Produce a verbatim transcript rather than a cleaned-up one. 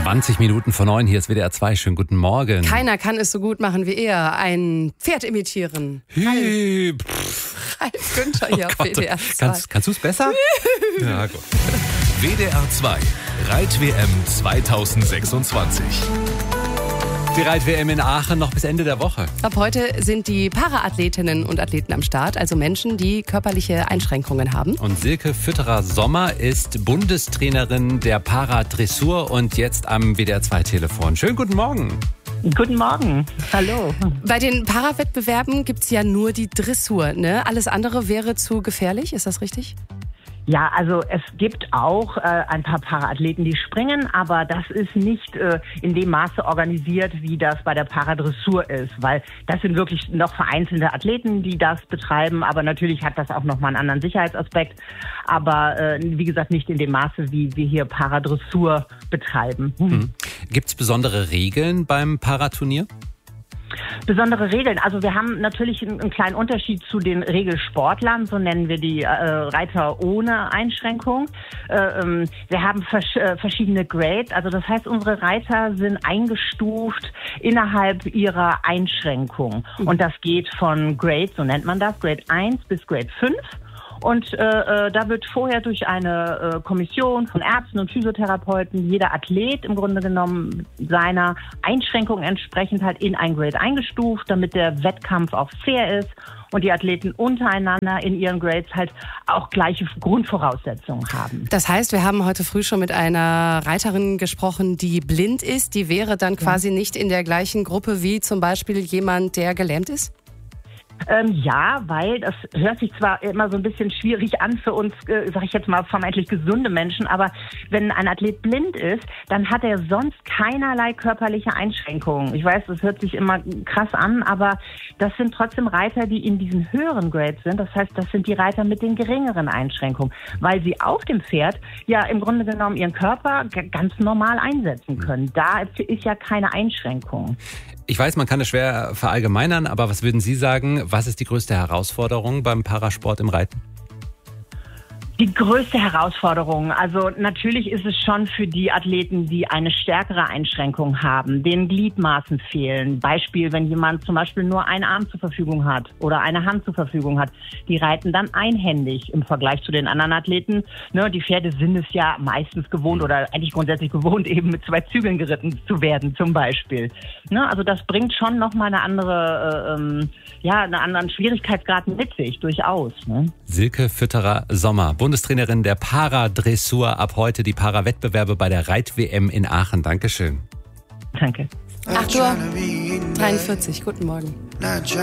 zwanzig Minuten vor neun, hier ist W D R zwei. Schönen guten Morgen. Keiner kann es so gut machen wie er. Ein Pferd imitieren. Hey, Ralf Günther hier oh auf Gott, W D R zwei. Kannst, kannst du es besser? Ja, gut. W D R zwei Reit-W M zwanzig sechsundzwanzig. Die Reit-W M in Aachen noch bis Ende der Woche. Ab heute sind die Para-Athletinnen und Athleten am Start, also Menschen, die körperliche Einschränkungen haben. Und Silke Fütterer-Sommer ist Bundestrainerin der Para-Dressur und jetzt am W D R zwei Telefon. Schönen guten Morgen. Guten Morgen, hallo. Bei den Para-Wettbewerben gibt es ja nur die Dressur, ne? Alles andere wäre zu gefährlich, ist das richtig? Ja, also es gibt auch äh, ein paar Paraathleten, die springen, aber das ist nicht äh, in dem Maße organisiert, wie das bei der Paradressur ist, weil das sind wirklich noch vereinzelte Athleten, die das betreiben, aber natürlich hat das auch nochmal einen anderen Sicherheitsaspekt, aber äh, wie gesagt nicht in dem Maße, wie wir hier Paradressur betreiben. Hm. Mhm. Gibt es besondere Regeln beim Paraturnier? Besondere Regeln. Also wir haben natürlich einen, einen kleinen Unterschied zu den Regelsportlern, so nennen wir die äh, Reiter ohne Einschränkung. Äh, ähm, wir haben vers- äh, verschiedene Grades, also das heißt, unsere Reiter sind eingestuft innerhalb ihrer Einschränkung. Und das geht von Grade, so nennt man das, Grade eins bis Grade fünf. Und äh, da wird vorher durch eine äh, Kommission von Ärzten und Physiotherapeuten jeder Athlet im Grunde genommen seiner Einschränkung entsprechend halt in ein Grade eingestuft, damit der Wettkampf auch fair ist und die Athleten untereinander in ihren Grades halt auch gleiche Grundvoraussetzungen haben. Das heißt, wir haben heute früh schon mit einer Reiterin gesprochen, die blind ist. Die wäre dann quasi ja. nicht in der gleichen Gruppe wie zum Beispiel jemand, der gelähmt ist? Ähm, ja, weil das hört sich zwar immer so ein bisschen schwierig an für uns, äh, sag ich jetzt mal, vermeintlich gesunde Menschen, aber wenn ein Athlet blind ist, dann hat er sonst keinerlei körperliche Einschränkungen. Ich weiß, das hört sich immer krass an, aber das sind trotzdem Reiter, die in diesen höheren Grades sind. Das heißt, das sind die Reiter mit den geringeren Einschränkungen, weil sie auf dem Pferd ja im Grunde genommen ihren Körper g- ganz normal einsetzen können. Da ist ja keine Einschränkung. Ich weiß, man kann es schwer verallgemeinern, aber was würden Sie sagen, was ist die größte Herausforderung beim Parasport im Reiten? Die größte Herausforderung, also natürlich ist es schon für die Athleten, die eine stärkere Einschränkung haben, denen Gliedmaßen fehlen. Beispiel, wenn jemand zum Beispiel nur einen Arm zur Verfügung hat oder eine Hand zur Verfügung hat, die reiten dann einhändig im Vergleich zu den anderen Athleten. Ne, die Pferde sind es ja meistens gewohnt oder eigentlich grundsätzlich gewohnt, eben mit zwei Zügeln geritten zu werden zum Beispiel. Ne, also das bringt schon nochmal eine andere, äh, ähm, ja, einen anderen Schwierigkeitsgrad mit sich, durchaus. Ne? Silke Fütterer-Sommer, Bundestrainerin der Paradressur, ab heute die Para-Wettbewerbe bei der Reit-W M in Aachen. Dankeschön. Danke. acht Uhr dreiundvierzig, guten Morgen.